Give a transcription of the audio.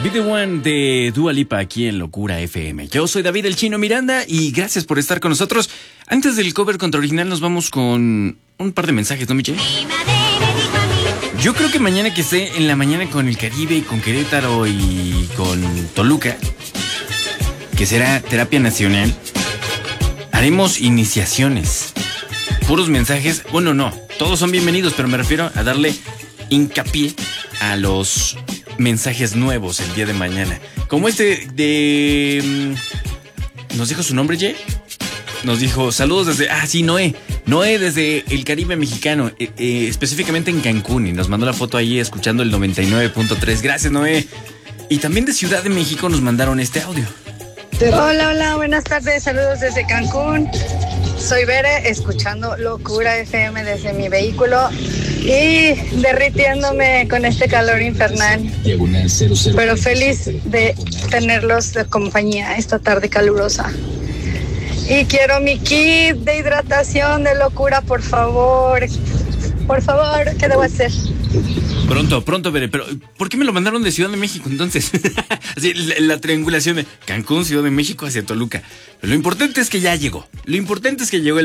Be The One de Dua Lipa aquí en Locura FM. Yo soy David el Chino Miranda y gracias por estar con nosotros. Antes del cover contra original nos vamos con un par de mensajes, ¿no, Miche? Yo creo que mañana que esté en la mañana con el Caribe, con Querétaro y con Toluca, que será terapia nacional, haremos iniciaciones. Puros mensajes, bueno, no, todos son bienvenidos, pero me refiero a darle hincapié a los mensajes nuevos el día de mañana. Como este de... ¿Nos dijo su nombre, Ye? Nos dijo, saludos desde... sí, Noé. Noé desde el Caribe mexicano, específicamente en Cancún. Y nos mandó la foto ahí escuchando el 99.3. Gracias, Noé. Y también de Ciudad de México nos mandaron este audio. Hola, buenas tardes. Saludos desde Cancún. Soy Bere, escuchando Locura FM desde mi vehículo y derritiéndome con este calor infernal. Pero feliz de tenerlos de compañía esta tarde calurosa. Y quiero mi kit de hidratación de Locura, por favor. Por favor, ¿qué debo hacer? Pronto, Bere, pero ¿por qué me lo mandaron de Ciudad de México entonces? Así, la triangulación de Cancún, Ciudad de México hacia Toluca. Pero lo importante es que ya llegó. Lo importante es que llegó el